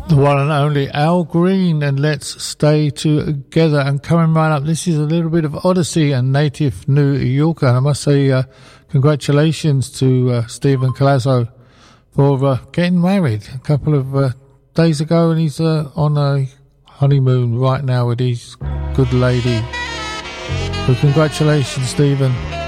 The one and only Al Green and Let's Stay Together. And coming right up, this is a little bit of Odyssey and Native New Yorker. And I must say congratulations to Stephen Collazo for getting married a couple of days ago, and he's on a honeymoon right now with his good lady. So congratulations, Stephen.